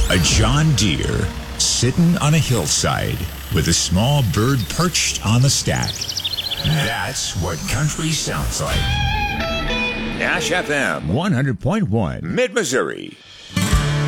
A John Deere sitting on a hillside with a small bird perched on the stack. That's what country sounds like. Nash FM 100.1, Mid-Missouri.